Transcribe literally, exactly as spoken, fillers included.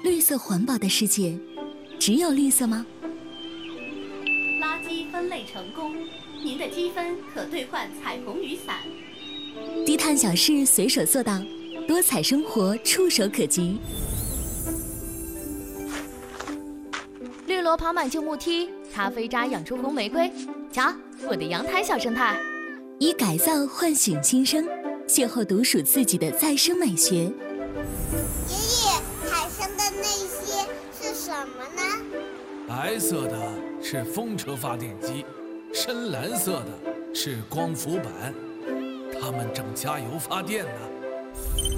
绿色环保的世界，只有绿色吗？ 垃圾分类成功，您的积分可兑换彩虹雨伞。 低碳小事随手做到，多彩生活触手可及。 绿萝爬满旧木梯，咖啡渣养出红玫瑰。瞧，我的阳台小生态。 以改造唤醒新生，邂逅独属自己的再生美学。 爷爷，海上的那些是什么呢？ 白色的是风车发电机，深蓝色的是光伏板，它们正加油发电呢。